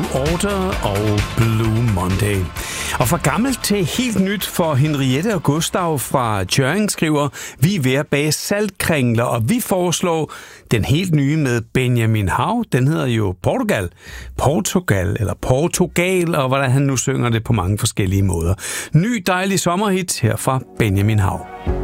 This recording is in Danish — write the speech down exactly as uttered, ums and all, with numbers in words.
Order og Blue Monday. Og fra gammelt til helt nyt for Henriette og Gustav fra Tjørring skriver, vi er ved at bage saltkringler, og vi foreslår den helt nye med Benjamin Hav. Den hedder jo Portugal. Portugal eller Portugal, og hvordan han nu synger det på mange forskellige måder. Ny dejlig sommerhit her fra Benjamin Hav.